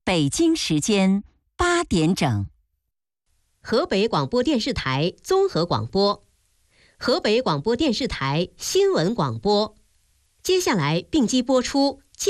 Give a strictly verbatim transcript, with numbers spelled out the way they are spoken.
北京时间八点整。 河北广播电视台综合广播，河北广播电视台新闻广播。接下来并机播出